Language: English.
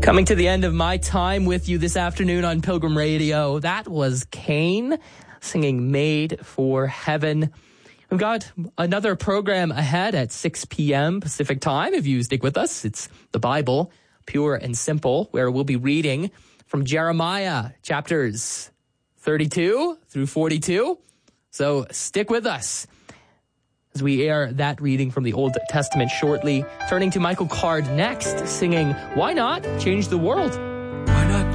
Coming to the end of my time with you this afternoon on Pilgrim Radio, that was Cain singing Made for Heaven. We've got another program ahead at 6 p.m. Pacific time. If you stick with us, it's the Bible, pure and simple, where we'll be reading from Jeremiah chapters 32 through 42. So stick with us as we air that reading from the Old Testament shortly. Turning to Michael Card next, singing Why Not Change the World?